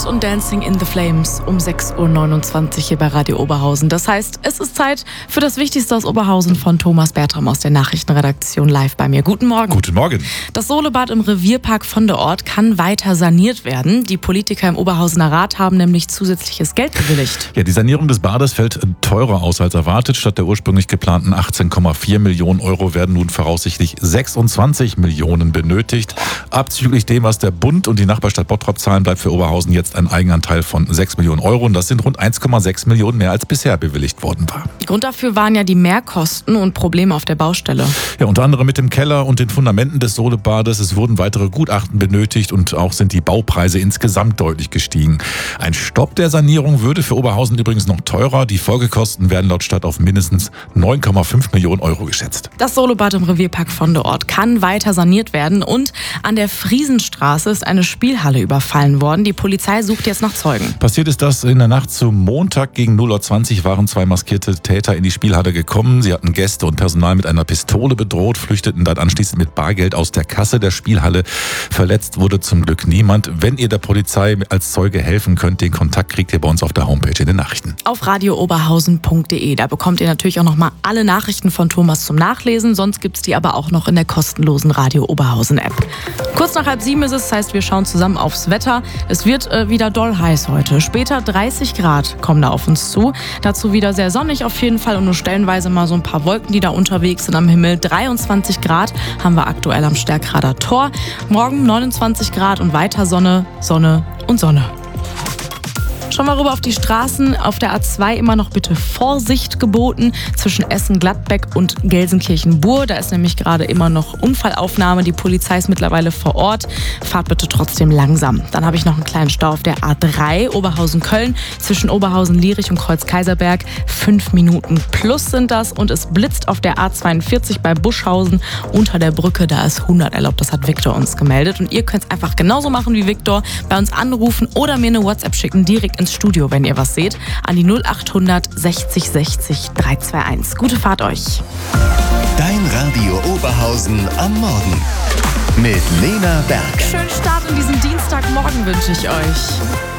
und Dancing in the Flames um 6.29 Uhr hier bei Radio Oberhausen. Das heißt, es ist Zeit für das Wichtigste aus Oberhausen von Thomas Bertram aus der Nachrichtenredaktion live bei mir. Guten Morgen. Guten Morgen. Das Solebad im Revierpark von der Ort kann weiter saniert werden. Die Politiker im Oberhausener Rat haben nämlich zusätzliches Geld bewilligt. Ja, die Sanierung des Bades fällt teurer aus als erwartet. Statt der ursprünglich geplanten 18,4 Millionen Euro werden nun voraussichtlich 26 Millionen benötigt. Abzüglich dem, was der Bund und die Nachbarstadt Bottrop zahlen, bleibt für Oberhausen jetzt ein Eigenanteil von 6 Millionen Euro. Und das sind rund 1,6 Millionen mehr, als bisher bewilligt worden war. Grund dafür waren ja die Mehrkosten und Probleme auf der Baustelle. Ja, unter anderem mit dem Keller und den Fundamenten des Solebades. Es wurden weitere Gutachten benötigt und auch sind die Baupreise insgesamt deutlich gestiegen. Ein Stopp der Sanierung würde für Oberhausen übrigens noch teurer. Die Folgekosten werden laut Stadt auf mindestens 9,5 Millionen Euro geschätzt. Das Solebad im Revierpark von der Ort kann weiter saniert werden und an der Friesenstraße ist eine Spielhalle überfallen worden. Die Polizei sucht jetzt nach Zeugen. Passiert ist das in der Nacht zum Montag gegen 0.20 Uhr waren 2 maskierte Täter in die Spielhalle gekommen. Sie hatten Gäste und Personal mit einer Pistole bedroht, flüchteten dann anschließend mit Bargeld aus der Kasse der Spielhalle. Verletzt wurde zum Glück niemand. Wenn ihr der Polizei als Zeuge helfen könnt, den Kontakt kriegt ihr bei uns auf der Homepage in den Nachrichten. Auf radiooberhausen.de. Da bekommt ihr natürlich auch nochmal alle Nachrichten von Thomas zum Nachlesen. Sonst gibt es die aber auch noch in der kostenlosen Radio Oberhausen App. Kurz nach 6:30 ist es, das heißt, wir schauen zusammen aufs Wetter. Es wird wieder doll heiß heute. Später 30 Grad kommen da auf uns zu. Dazu wieder sehr sonnig auf jeden Fall und nur stellenweise mal so ein paar Wolken, die da unterwegs sind am Himmel. 23 Grad haben wir aktuell am Stärkrader Tor. Morgen 29 Grad und weiter Sonne, Sonne und Sonne. Schauen wir rüber auf die Straßen. Auf der A2 immer noch bitte Vorsicht geboten zwischen Essen-Gladbeck und Gelsenkirchen-Bur. Da ist nämlich gerade immer noch Unfallaufnahme. Die Polizei ist mittlerweile vor Ort. Fahrt bitte trotzdem langsam. Dann habe ich noch einen kleinen Stau auf der A3 Oberhausen-Köln zwischen Oberhausen-Lierich und Kreuz-Kaiserberg. 5 Minuten plus sind das und es blitzt auf der A42 bei Buschhausen unter der Brücke. Da ist 100 erlaubt. Das hat Viktor uns gemeldet. Und ihr könnt es einfach genauso machen wie Viktor. Bei uns anrufen oder mir eine WhatsApp schicken, direkt ins Studio, wenn ihr was seht, an die 0800 60 60 321. Gute Fahrt euch. Dein Radio Oberhausen am Morgen mit Lena Berg. Schönen Start in diesen Dienstagmorgen wünsche ich euch.